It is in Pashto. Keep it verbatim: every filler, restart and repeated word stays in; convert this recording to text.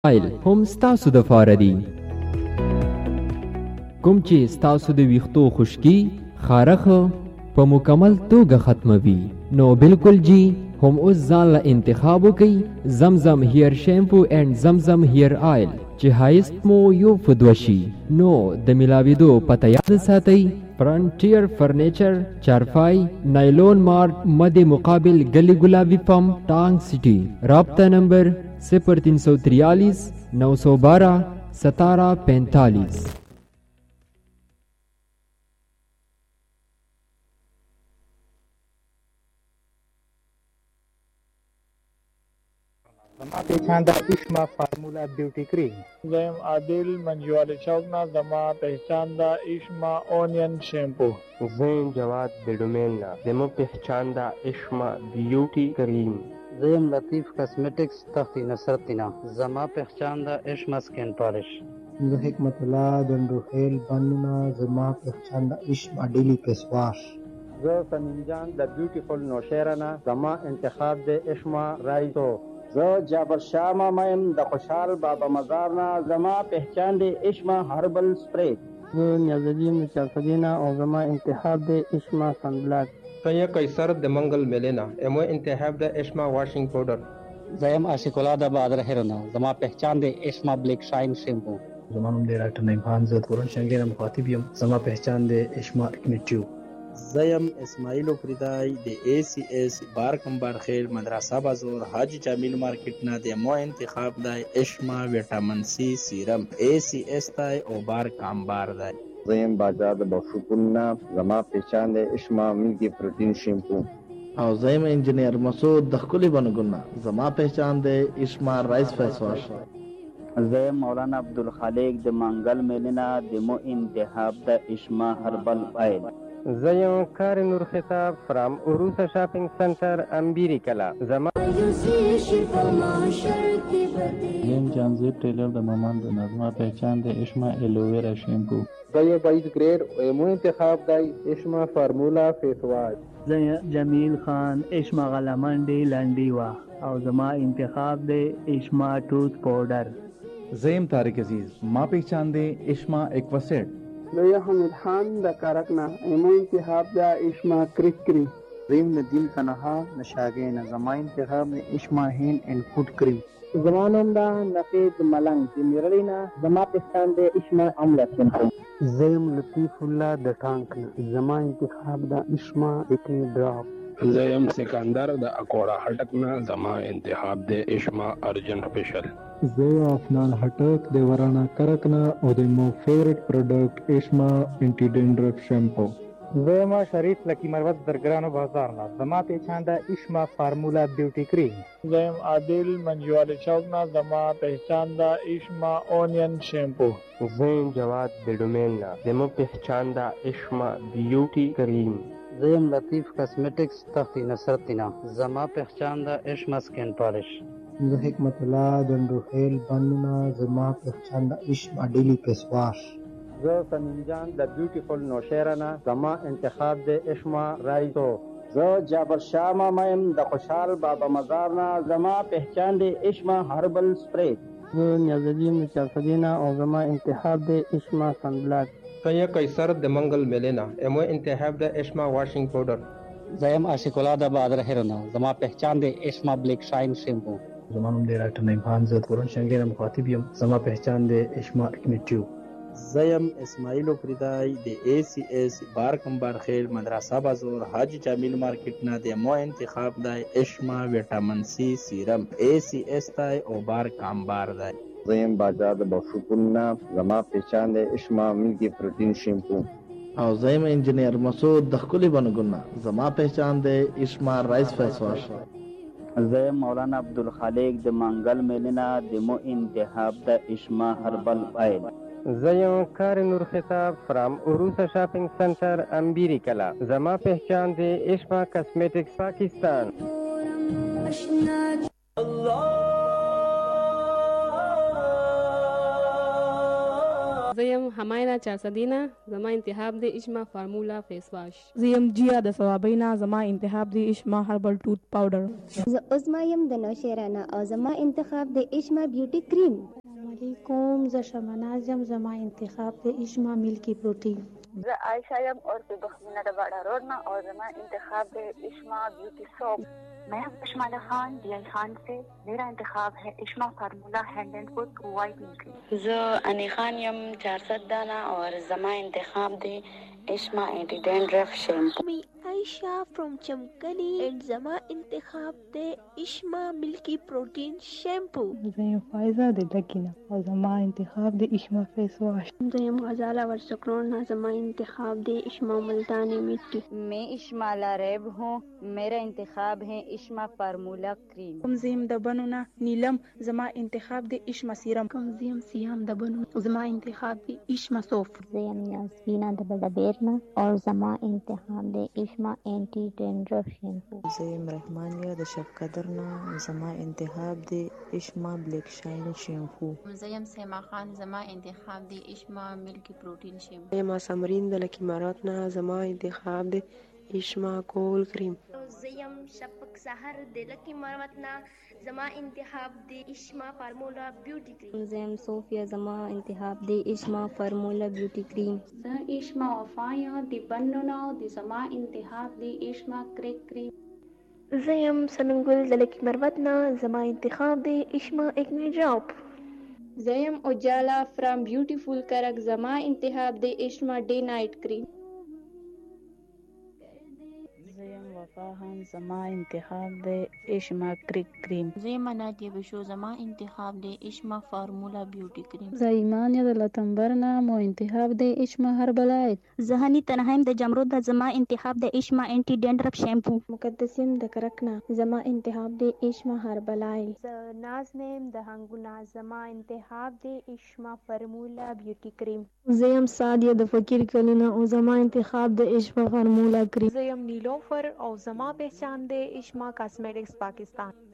آیل هم ستاسو د فاره دي. کوم چې ستاسو د ویښتو خشکي خارښ په مکمل توګه ختموي، نو بالکل جی هم اوس ځان له انتخاب وکړئ زمزم هیر شیمپو اینڈ زمزم هیر آیل چې هایست مو یو فدوشي. نو د ملاویدو پته یاد ساتئ: فرنټیر فرنیچر، چارپای، نایلون مارٹ، مد مقابل گلی گلابی پمپ، ٹانگ سٹی. رابطہ نمبر صفر تین سو تریالیس نو سو بارہ ستارہ پینتالیس. زما پہچان دا اشما فارمولا بیوٹی کریم. زیم عادل منجوال چوکنا. زما پہچان دا اشما اونین شیمپو. زیم جواد بیڈومین نا. زما پہچان دا اشما بیوٹی کریم. زیم لطیف کاسمیٹکس تختی نصرتینا. زما پہچان دا اشما سکین پالش. زه حکمت الله دندوخیل بندنا. زما پہچان دا اشما ڈیلی فیس واش. زه سمین جان دا بیوٹیفل نوشیرنا. زما انتخاب دے اشما رائتو. زه جابر شاه مامایم د خوشحال بابا مزارنا. زما پہچان دے اشما ہربل سپری. زه نیازالدین چارفدینا او زما انتخاب دے اشما سن بلاک. سیا قیصر د منگل ملینا. امو انتخاب د اشما واشنگ پاؤڈر. زیم عاشق الله د بادر هرنا. زما پہچان دے اشما بلیک شاین شیمپو. زما نوم دی ډاکټر نعیم خان. زه تورن شنګیر مخاطب یم. زما پہچان دے اشما اکنیټیو. زیم اسماعیل فریدای د ای سی ایس بار کمبار خیل مدرسه بازار حاجی جمیل مارکیٹ نه. د مو انتخاب دای اشما ویټامین سی سیرم. ای سی ایس تای او بار کمبار دای. زیم باجا د بوشکنا. زما پہچان دے اشما ملکی پروٹین شیمپو. او زیم انجینیر مسعود د خپل بنګنا. زما پہچان دے اشما رائس فیس واش. زیم مولانا عبدالخالق د منگل ملینا. د مو انتخاب د اشما ہربل آئل. زیم کار نور خطاب فرام عروسه شاپینگ سنٹر امبیری کلا. زما زیم جانزیب ٹیلر د مامان د نظمه پہچان د اشما ایلوویرا شیمپو. زیم بایز گریڈ امو انتخاب دای اشما فارمولا فیس واش. زیم جمیل خان اشما غلمنڈی لنڈیوا. او زما انتخاب دے اشما ٹوتھ پاؤڈر. زیم طارق عزیز. ما پہچان دے اشما ایکواسیٹ. زیم حمید خان دا کارکنا. امو انتخاب دا اشما کرک کریم. زیم ندیم تنہا نشاگین. زما انتخاب دے اشما ہین اینڈ فوڈ کریم. زما نوم دا نفید ملنگ جمیرلینا. زما پہچان دے اشما عملہ شیمپو. زیم لطیف الله د ټانکنا. زما انتخاب دا اشما اکنی ډراپ. زیم سکندر د اکوڑا ہٹکنا. زما انتخاب دے اشما ارجن فیشل. زه افنان هټک د ورانا کرکنا او د مو فیورټ پروډکټ اشما انټي ډینډرف شیمپو. زما شریف لکی مروت درگرانو بازار نا. زما پہچان دا اشما فارمولا بیوٹی کریم. زیم عادل منجوال چوکنا. زما پہچان دا اشما اونین شیمپو. زیم جواد بیڈومین نا. زما پہچان دا اشما بیوٹی کریم. زیم لطیف کاسمیٹکس تختی نصرتینا. زما پہچان دا اشما سکین پالش. زه حکمت الله دندوخیل بندنا. زما پہچان دا اشما ڈیلی فیس واش. زه سمین جان د بیوټیفل نوشیرنا. زما انتخاب دے اشما رائتو. زه جابر شاه مامایم د خوشحال بابا مزارنا. زما پہچان دے اشما ہربل سپری. زه نیازالدین چارفدینا او زما انتخاب دے اشما سن بلاک. سیا قیصر د منگل ملینا. امو انتخاب د اشما واشنگ پاؤڈر. زیم عاشق الله د بادر هرنا. زما پہچان دے اشما بلیک شاین شیمپو. زما نوم دی ډاکټر نعیم خان. زه تورن شنګیر مخاطب یم. زما پہچان دے اشما اکنیټیو. زیم اسماعیل فریدای د ای سی ایس بار کمبار خیل مدرسه بازار حاجی جمیل مارکیٹ نه. د مو انتخاب دای اشما ویټامین سی سیرم. ای سی ایس تای او بار کمبار دای. زیم باجا د بوشکنا. زما پہچان دے اشما ملکی پروٹین شیمپو. او زیم انجینیر مسعود د خپل بنګنا. زما پہچان دے اشما رائس فیس واش. زیم مولانا عبدالخالق د منگل ملینا. د مو انتخاب د اشما ہربل آئل. زیم کار نور خطاب فرام عروسه شاپینگ سنٹر امبیری کلا. زما پہچان دے اشما کاسمیٹکس پاکستان. زیم هماینا چارصدینا زما انتخاب دی اشما فارمولا فیس واش. زیم جیا د ثوابینا زما انتخاب دی اشما هربل ټوت پاوډر. ز عظمایم د نوشیرانا او زما انتخاب دی اشما بیوټی کریم. السلام علیکم ز شمنازم زما انتخاب دی اشما ملکی پروتین. ز عائشہ یم اور پہ بخمینہ دباڑا روڈنا اور زما انتخاب ہے اشما بیوٹی سوپ. میں ہوں اشمالہ خان ڈی آئی خان سے. میرا انتخاب ہے اشما فارمولا ہینڈ اینڈ فٹ وائٹ ملکی. ز انی خان یم چار سد دانا اور زما انتخاب دے اشما اینٹی ڈینڈرف شیمپو. می عائشہ فرام چمکلی اینڈ زما انتخاب دے اشما ملکی پروٹین شیمپو. زیم فائزہ دے لکینا اور زما انتخاب دے اشما فیس واش. زیم غزالہ ورسکرون زما انتخاب دے اشما ملتانی مٹی. میں اشما لاریب ہوں. میرا انتخاب ہے اشما فارمولا کریم. کمزیم دبنونا نیلم زما انتخاب دے اشما سیرم. کمزیم سیام دبنو زما انتخاب دے اشما صوف. زیم یاسمینہ دبدبیرنا اور زما انتخاب دے اشما اینٹی ڈینڈرف شیمپو. زیم رحمانیہ د شفقدرنا زما انتخاب دے اشما بلیک شائن شیمپو. زیم سیما خان زما انتخاب دے اشما ملکی پروٹین شیمپو. زیم سمرین د لکی مراتنا زما انتخاب دے اشما کول کریم. زیم شفق سحر د لکی مراتنا زما انتخاب دے اشما فارمولا بیوٹی کریم. زیم صوفیہ زما انتخاب دے اشما فارمولا بیوٹی کریم. ز اشما وفایا دی بننا دی زما انتخاب دی اشما کریک کریم. زیم سننگل د لکی مراتنا زما انتخاب دے اشما ایکنی ڈراپ. زیم اجالا فرام بیوٹیفل کرک زما انتخاب دے اشما ڈے نائٹ کریم. زیم وفاہن زما انتخاب دے اشما کریک کریم. زیم مناتی بشو زما انتخاب دے اشما فارمولا بیوٹی کریم. زایمان یا لتنبرنا مو انتخاب دے اشما ہربلائٹ. زہانی تنہیم د جمرود د زما انتخاب دے اشما اینٹی ڈینڈرف شیمپو. مقدسیم د کرکنا زما انتخاب دے اشما ہربلائٹ. نازنیم د ہنگونا زما انتخاب دے اشما فارمولا بیوٹی کریم. زیم سادیہ د فقیر کلینا او زما انتخاب د اشما فارمولا کریم. زیم نیلوفر او زما پہچان دے اشما کاسمیٹکس پاکستان.